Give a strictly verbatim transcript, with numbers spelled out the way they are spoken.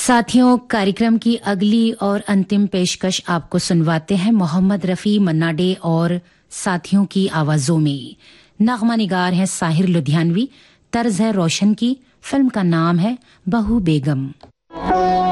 साथियों, कार्यक्रम की अगली और अंतिम पेशकश आपको सुनवाते हैं मोहम्मद रफ़ी, मन्ना डे और साथियों की आवाजों में। नगमा निगार है साहिर लुधियानवी, तर्ज है रोशन की। फिल्म का नाम है बहू बेगम।